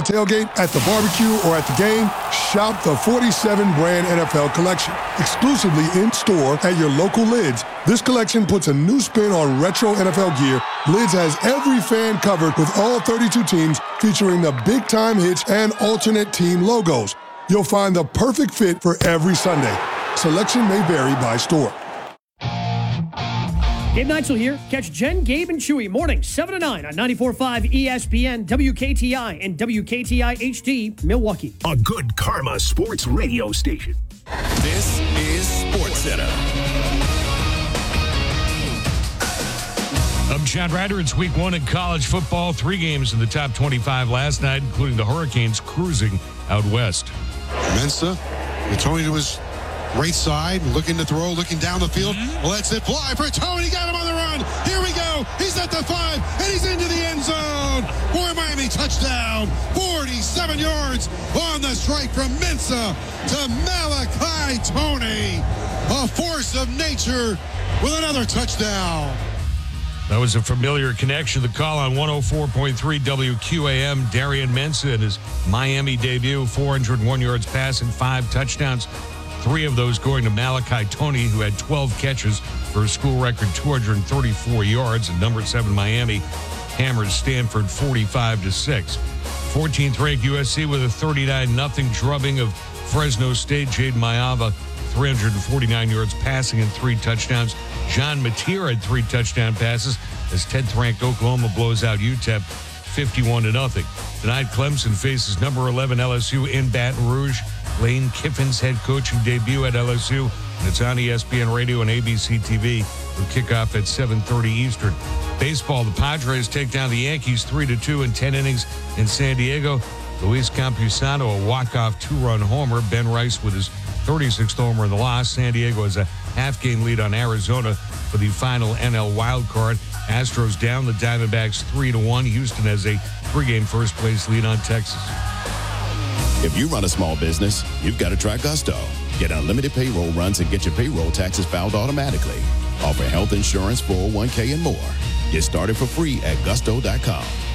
tailgate, at the barbecue, or at the game, shop the 47-brand NFL collection. Exclusively in-store at your local Lids, this collection puts a new spin on retro NFL gear. Lids has every fan covered with all 32 teams, featuring the big-time hits and alternate team logos. You'll find the perfect fit for every Sunday. Selection may vary by store. Gabe Neitzel here. Catch Jen, Gabe, and Chewy mornings 7 to 9 on 94.5 ESPN, WKTI, and WKTI HD, Milwaukee. A good Karma Sports radio station. This is SportsCenter. I'm Chad Ryder. It's week 1 in college football. 3 games in the top 25 last night, including the Hurricanes cruising out west. Mensah, Tony to his right side, looking to throw, looking down the field. Lets it fly for Tony. Got him on the run. Here we go. He's at the 5, and he's into the end zone. For Miami, touchdown. 47 yards on the strike from Mensah to Malachi Tony. A force of nature with another touchdown. That was a familiar connection. The call on 104.3 WQAM. Darian Mensah in his Miami debut, 401 yards passing, 5 touchdowns. 3 of those going to Malachi Tony, who had 12 catches for a school record 234 yards. And number 7 Miami hammers Stanford 45-6. 14th ranked USC with a 39-0 drubbing of Fresno State. Jaden Maiava, 349 yards passing and 3 touchdowns. John Mateer had 3 touchdown passes as 10th ranked Oklahoma blows out UTEP 51-0. Tonight, Clemson faces number 11 LSU in Baton Rouge. Lane Kiffin's head coaching debut at LSU, and it's on ESPN Radio and ABC TV. Will kick off at 7:30 Eastern. Baseball, the Padres take down the Yankees 3-2 in 10 innings in San Diego. Luis Campusano, a walk-off 2-run homer. Ben Rice with his 36th homer in the loss. San Diego has a half-game lead on Arizona for the final NL wild card. Astros down the Diamondbacks 3-1. Houston has a 3-game first-place lead on Texas. If you run a small business, you've got to try Gusto. Get unlimited payroll runs and get your payroll taxes filed automatically. Offer health insurance, 401k, and more. Get started for free at gusto.com.